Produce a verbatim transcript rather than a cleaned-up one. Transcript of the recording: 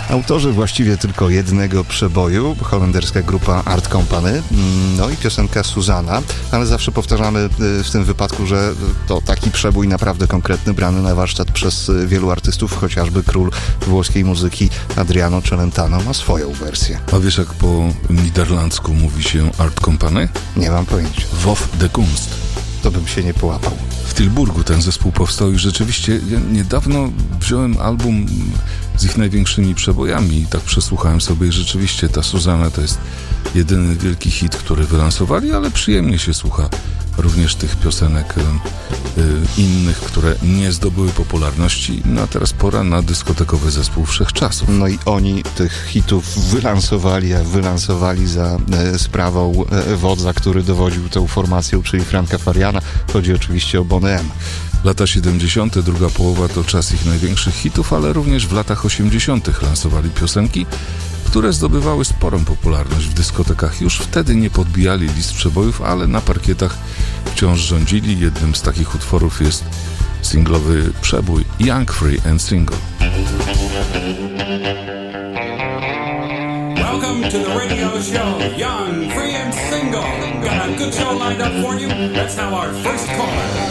Autorzy właściwie tylko jednego przeboju, holenderska grupa Art Company, no i piosenka Susanna, ale zawsze powtarzamy w tym wypadku, że to taki przebój naprawdę konkretny, brany na warsztat przez wielu artystów, chociażby król włoskiej muzyki Adriano Celentano ma swoją wersję. A wiesz, jak po niderlandzku mówi się Art Company? Nie mam pojęcia. Wof de Kunst. To bym się nie połapał. W Tilburgu ten zespół powstał i rzeczywiście ja niedawno wziąłem album z ich największymi przebojami i tak przesłuchałem sobie i rzeczywiście ta Susanna to jest jedyny wielki hit, który wylansowali, ale przyjemnie się słucha również tych piosenek y, y, innych, które nie zdobyły popularności. No a teraz pora na dyskotekowy zespół wszechczasów. No i oni tych hitów wylansowali, a wylansowali za e, sprawą e, wodza, który dowodził tą formacją, czyli Franka Fariana. Chodzi oczywiście o Boney M. Lata siedemdziesiąte, druga połowa to czas ich największych hitów, ale również w latach osiemdziesiątych lansowali piosenki, które zdobywały sporą popularność w dyskotekach. Już wtedy nie podbijali list przebojów, ale na parkietach wciąż rządzili. Jednym z takich utworów jest singlowy przebój Young, Free and Single. Welcome to the radio show, Young, Free and Single. Got a good show lined up for you. Let's have our first caller.